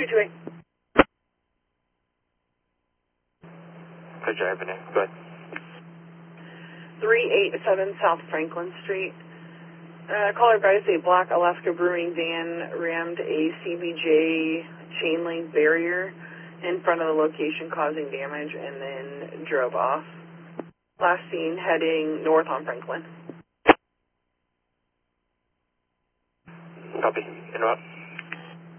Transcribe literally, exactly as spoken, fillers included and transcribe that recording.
three two eight. Good driving it. Go ahead. three eighty-seven South Franklin Street. Uh, caller advised a black Alaska Brewing van rammed a C B J chain link barrier in front of the location, causing damage, and then drove off. Last seen heading north on Franklin. Copy. Interrupt.